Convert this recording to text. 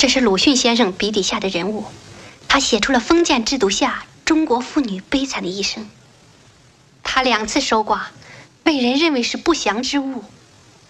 这是鲁迅先生笔底下的人物，他写出了封建制度下中国妇女悲惨的一生。他2次守寡，被人认为是不祥之物，